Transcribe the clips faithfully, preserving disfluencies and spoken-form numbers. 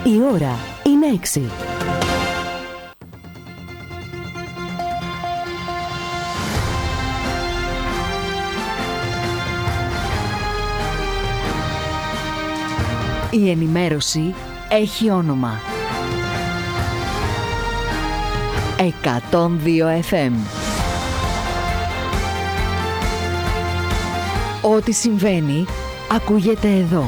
Η ώρα είναι έξι. Η ενημέρωση έχει όνομα. εκατόν δύο εφ εμ. Ό,τι συμβαίνει, ακούγεται εδώ.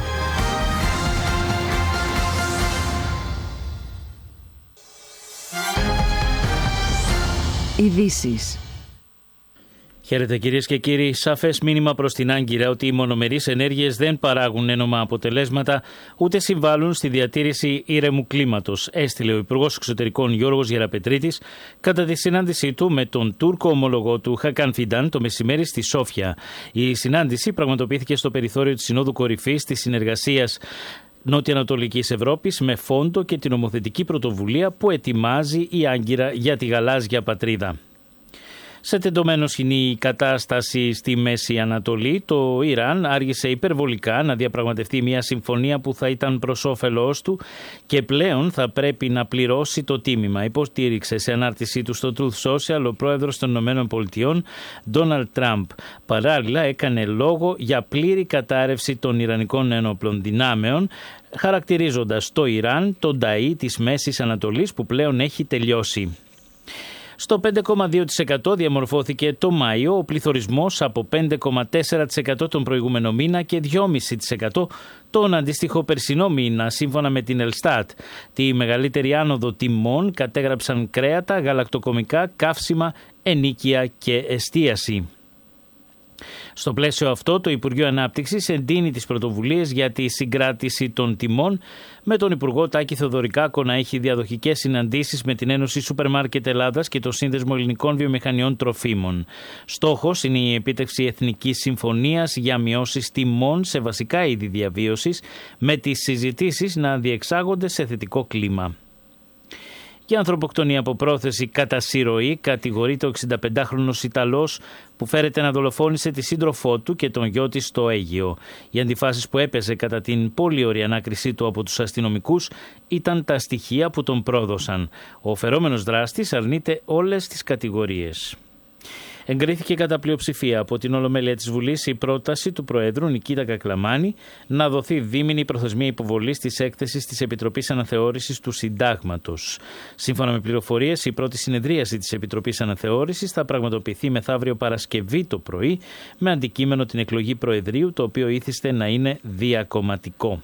Ειδήσεις. Χαίρετε κυρίες και κύριοι. Σαφές μήνυμα προς την Άγκυρα ότι οι μονομερείς ενέργειες δεν παράγουν ένομα αποτελέσματα ούτε συμβάλλουν στη διατήρηση ήρεμου κλίματος, έστειλε ο Υπουργός Εξωτερικών Γιώργος Γεραπετρίτης κατά τη συνάντησή του με τον Τούρκο ομολογό του Χακάν Φιντάν το μεσημέρι στη Σόφια. Η συνάντηση πραγματοποιήθηκε στο περιθώριο της Συνόδου Κορυφής της Συνεργασίας Νότια-Ανατολικής Ευρώπης με φόντο και την νομοθετική πρωτοβουλία που ετοιμάζει η Άγκυρα για τη γαλάζια πατρίδα. Σε τεντωμένο σκηνή η κατάσταση στη Μέση Ανατολή, το Ιράν άργησε υπερβολικά να διαπραγματευτεί μια συμφωνία που θα ήταν προς όφελός του και πλέον θα πρέπει να πληρώσει το τίμημα, υποστήριξε σε ανάρτησή του στο Truth Social ο πρόεδρος των ΗΠΑ, Ντόναλντ Τραμπ. Παράλληλα έκανε λόγο για πλήρη κατάρρευση των Ιρανικών ένοπλων δυνάμεων, χαρακτηρίζοντας το Ιράν τον ταΐ της Μέσης Ανατολής που πλέον έχει τελειώσει. Στο πέντε κόμμα δύο τοις εκατό διαμορφώθηκε το Μάιο ο πληθωρισμός από πέντε κόμμα τέσσερα τοις εκατό τον προηγούμενο μήνα και δύο κόμμα πέντε τοις εκατό τον αντίστοιχο περσινό μήνα, σύμφωνα με την Ελστάτ. Τη μεγαλύτερη άνοδο τιμών κατέγραψαν κρέατα, γαλακτοκομικά, καύσιμα, ενοίκια και εστίαση. Στο πλαίσιο αυτό, το Υπουργείο Ανάπτυξης εντείνει τις πρωτοβουλίες για τη συγκράτηση των τιμών, με τον Υπουργό Τάκη Θεοδωρικάκο να έχει διαδοχικές συναντήσεις με την Ένωση Σούπερ Μάρκετ Ελλάδας και το Σύνδεσμο Ελληνικών Βιομηχανιών Τροφίμων. Στόχος είναι η επίτευξη εθνικής συμφωνίας για μειώσεις τιμών σε βασικά είδη διαβίωσης, με τις συζητήσεις να διεξάγονται σε θετικό κλίμα. Για ανθρωποκτονία από πρόθεση κατά συρροή κατηγορείται ο εξηνταπεντάχρονος Ιταλός που φέρεται να δολοφόνησε τη σύντροφό του και τον γιο της στο Αίγυο. Οι αντιφάσεις που έπαιζε κατά την πολύωρη ανάκρισή του από τους αστυνομικούς ήταν τα στοιχεία που τον πρόδωσαν. Ο φερόμενος δράστης αρνείται όλες τις κατηγορίες. Εγκρίθηκε κατά πλειοψηφία από την Ολομέλεια της Βουλής η πρόταση του Προέδρου Νικήτα Κακλαμάνη να δοθεί δίμηνη προθεσμία υποβολής της έκθεσης της Επιτροπής Αναθεώρησης του Συντάγματος. Σύμφωνα με πληροφορίες, η πρώτη συνεδρίαση της Επιτροπής Αναθεώρησης θα πραγματοποιηθεί μεθαύριο Παρασκευή το πρωί με αντικείμενο την εκλογή Προεδρείου, το οποίο ήθιστε να είναι διακομματικό.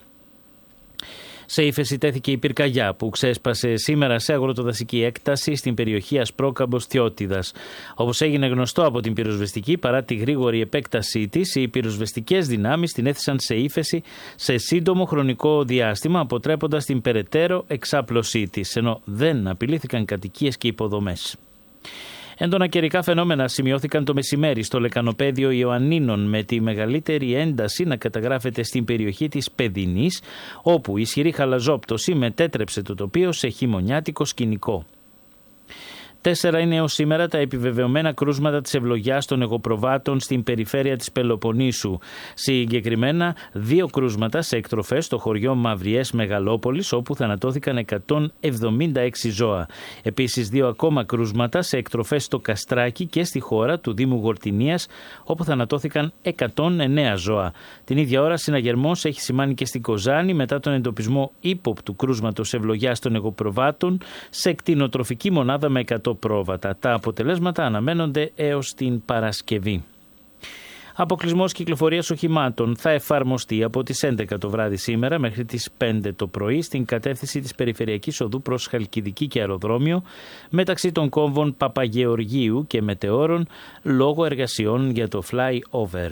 Σε ύφεση τέθηκε η πυρκαγιά που ξέσπασε σήμερα σε αγροτοδασική έκταση στην περιοχή Ασπρόκαμπος Θιώτιδας. Όπως έγινε γνωστό από την πυροσβεστική, παρά τη γρήγορη επέκτασή της, οι πυροσβεστικές δυνάμεις την έθεσαν σε ύφεση σε σύντομο χρονικό διάστημα, αποτρέποντας την περαιτέρω εξάπλωσή της, ενώ δεν απειλήθηκαν κατοικίες και υποδομές. Έντονα καιρικά φαινόμενα σημειώθηκαν το μεσημέρι στο λεκανοπέδιο Ιωαννίνων, με τη μεγαλύτερη ένταση να καταγράφεται στην περιοχή της Παιδινής, όπου η ισχυρή χαλαζόπτωση μετέτρεψε το τοπίο σε χειμωνιάτικο σκηνικό. Τέσσερα είναι έως σήμερα τα επιβεβαιωμένα κρούσματα της ευλογιάς των εγωπροβάτων στην περιφέρεια της Πελοποννήσου. Συγκεκριμένα δύο κρούσματα σε εκτροφές στο χωριό Μαυριές Μεγαλόπολης, όπου θανατώθηκαν εκατόν εβδομήντα έξι ζώα. Επίσης δύο ακόμα κρούσματα σε εκτροφές στο Καστράκι και στη χώρα του Δήμου Γορτινίας, όπου θανατώθηκαν εκατόν εννέα ζώα. Την ίδια ώρα συναγερμός έχει σημάνει και στην Κοζάνη μετά τον εντοπισμό ύποπτου κρούσματος ευλογιάς των εγωπροβάτων σε κτηνοτροφική μονάδα με εκατό πρόβατα. Τα αποτελέσματα αναμένονται έως την Παρασκευή. Αποκλεισμός κυκλοφορίας οχημάτων θα εφαρμοστεί από τις έντεκα το βράδυ σήμερα μέχρι τις πέντε το πρωί στην κατεύθυνση της περιφερειακής οδού προς Χαλκιδική και αεροδρόμιο, μεταξύ των κόμβων Παπαγεωργίου και Μετεώρων, λόγω εργασιών για το fly-over.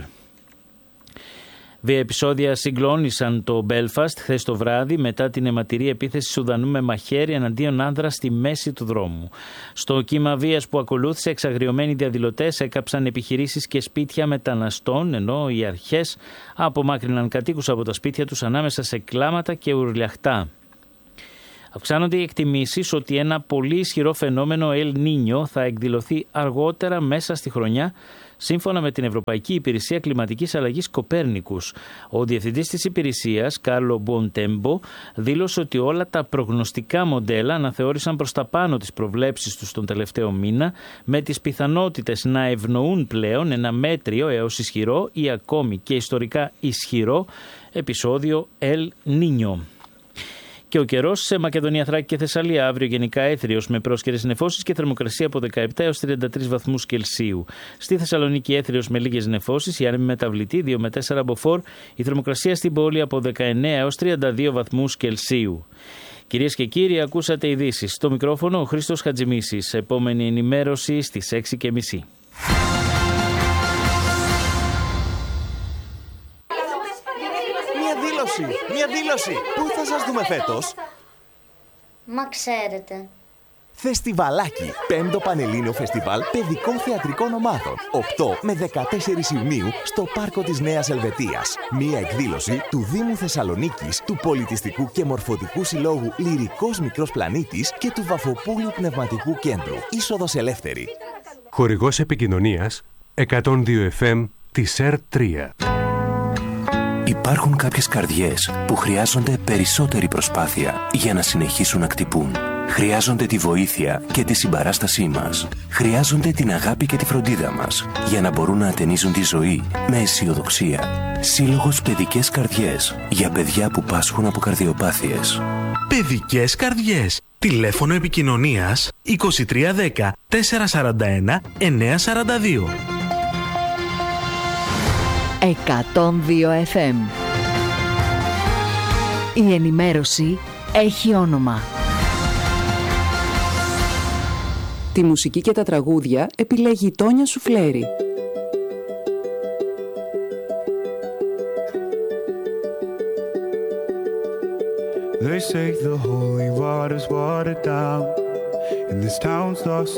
Βία επεισόδια συγκλώνησαν το Μπέλφαστ χθες το βράδυ μετά την αιματηρή επίθεση Σουδανού με μαχαίρι εναντίον άνδρα στη μέση του δρόμου. Στο κύμα βίας που ακολούθησε, εξαγριωμένοι διαδηλωτές έκαψαν επιχειρήσεις και σπίτια μεταναστών, ενώ οι αρχές απομάκρυναν κατοίκους από τα σπίτια τους ανάμεσα σε κλάματα και ουρλιαχτά. Αυξάνονται οι εκτιμήσεις ότι ένα πολύ ισχυρό φαινόμενο El Niño θα εκδηλωθεί αργότερα μέσα στη χρονιά σύμφωνα με την Ευρωπαϊκή Υπηρεσία Κλιματικής Αλλαγής Κοπέρνικους. Ο διευθυντής της υπηρεσίας, Κάρλο Μποντέμπο, δήλωσε ότι όλα τα προγνωστικά μοντέλα αναθεώρησαν προς τα πάνω τις προβλέψεις τους τον τελευταίο μήνα, με τις πιθανότητες να ευνοούν πλέον ένα μέτριο έως ισχυρό ή ακόμη και ιστορικά ισχυρό επεισόδιο El Niño. Και ο καιρός σε Μακεδονία, Θράκη και Θεσσαλία αύριο γενικά έθριος με πρόσκαιρες νεφώσεις και θερμοκρασία από δεκαεπτά έως τριάντα τρεις βαθμούς Κελσίου. Στη Θεσσαλονίκη έθριος με λίγες νεφώσεις, η άνεμη μεταβλητή δύο με τέσσερα μποφόρ, η θερμοκρασία στην πόλη από δεκαεννέα έως τριάντα δύο βαθμούς Κελσίου. Κυρίες και κύριοι, ακούσατε ειδήσεις. Στο μικρόφωνο ο Χρήστος Χατζημίσης. Επόμενη ενημέρωση στις έξι και μισή. Μια δήλωση! Πού θα σας δούμε φέτος? Μα ξέρετε. Φεστιβαλάκι. Πέμπτο Πανελλήνιο Φεστιβάλ Παιδικών Θεατρικών Ομάδων. οκτώ με δεκατέσσερις Ιουνίου στο Πάρκο της Νέας Ελβετίας. Μια εκδήλωση του Δήμου Θεσσαλονίκης, του Πολιτιστικού και Μορφωτικού Συλλόγου Λυρικός Μικρός Πλανήτης και του Βαφοπούλου Πνευματικού Κέντρου. Είσοδος ελεύθερη. Χορηγός επικοινωνίας εκατόν δύο εφ εμ της ΕΡ τρία. Υπάρχουν κάποιες καρδιές που χρειάζονται περισσότερη προσπάθεια για να συνεχίσουν να χτυπούν. Χρειάζονται τη βοήθεια και τη συμπαράστασή μας. Χρειάζονται την αγάπη και τη φροντίδα μας για να μπορούν να ατενίζουν τη ζωή με αισιοδοξία. Σύλλογος Παιδικές Καρδιές για παιδιά που πάσχουν από καρδιοπάθειες. Παιδικές Καρδιές. Τηλέφωνο επικοινωνίας είκοσι τρία δέκα τετρακόσια σαράντα ένα εννιακόσια σαράντα δύο. εκατόν δύο εφ εμ. Η ενημέρωση έχει όνομα. Τη μουσική και τα τραγούδια επιλέγει η Τόνια Σουφλέρη. They say the holy water's watered down, and this town's lost